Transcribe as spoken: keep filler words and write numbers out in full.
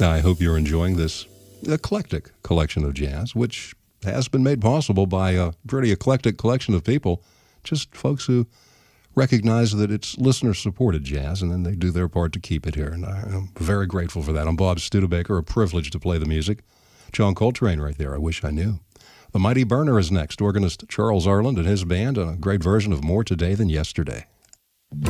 I hope you're enjoying this eclectic collection of jazz, which has been made possible by a pretty eclectic collection of people, just folks who recognize that it's listener-supported jazz, and then they do their part to keep it here. And I'm very grateful for that. I'm Bob Studebaker, a privilege to play the music. John Coltrane right there, I wish I knew. The Mighty Burner is next. Organist Charles Arland and his band, and a great version of More Today Than Yesterday.